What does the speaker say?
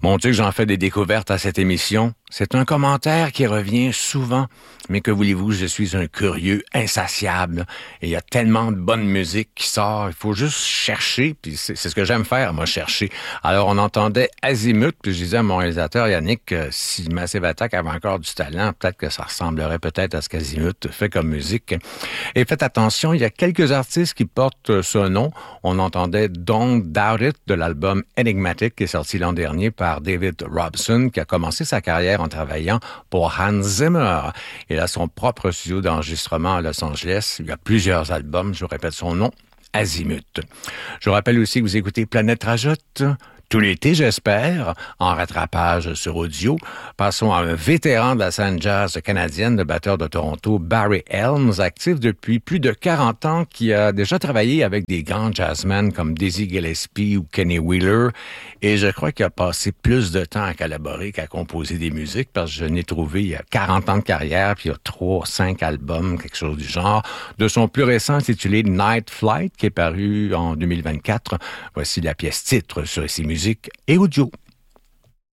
Mon Dieu, que j'en fais des découvertes à cette émission. C'est un commentaire qui revient souvent. Mais que voulez-vous, je suis un curieux insatiable. Et il y a tellement de bonne musique qui sort. Il faut juste chercher. Puis c'est ce que j'aime faire, moi, chercher. Alors, on entendait Azimut. Puis je disais à mon réalisateur, Yannick, que si Massive Attack avait encore du talent, peut-être que ça ressemblerait peut-être à ce qu'Azimut fait comme musique. Et faites attention, il y a quelques artistes qui portent ce nom. On entendait Don't Doubt It de l'album Enigmatic qui est sorti l'an dernier par David Robson, qui a commencé sa carrière en travaillant pour Hans Zimmer. Il a son propre studio d'enregistrement à Los Angeles. Il y a plusieurs albums, je vous répète son nom, Azimut. Je vous rappelle aussi que vous écoutez Planète Rajoute tout l'été, j'espère, en rattrapage sur audio. Passons à un vétéran de la scène jazz canadienne, le batteur de Toronto, Barry Helms, actif depuis plus de 40 ans, qui a déjà travaillé avec des grands jazzmen comme Dizzy Gillespie ou Kenny Wheeler. Et je crois qu'il a passé plus de temps à collaborer qu'à composer des musiques, parce que je n'ai trouvé il y a 40 ans de carrière, puis il y a 3-5 albums, quelque chose du genre. De son plus récent intitulé Night Flight, qui est paru en 2024, voici la pièce titre sur ici musique et audio.